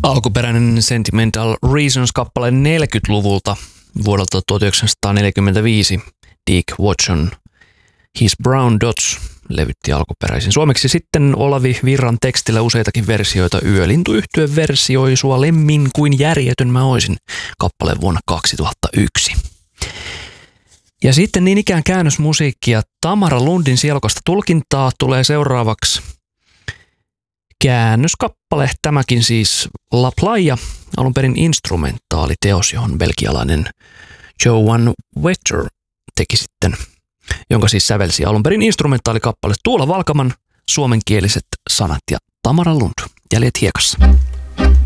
Alkuperäinen Sentimental Reasons-kappale 40-luvulta vuodelta 1945. Dick Watson His Brown Dots levytti alkuperäisin. Suomeksi sitten Olavi Virran tekstillä useitakin versioita. Yölintuyhtye versioi Sua lemmin kuin järjetön mä oisin kappaleen vuonna 2001. Ja sitten niin ikään käännösmusiikkia. Tamara Lundin Sielkosta tulkintaa tulee seuraavaksi käännöskappale. Tämäkin siis La Playa, alun perin instrumentaaliteos, johon belgialainen Joan Wetter teki sitten, jonka siis sävelsi alun perin instrumentaalikappale Tuula Valkaman, suomenkieliset sanat ja Tamara Lund, Jäljet hiekassa.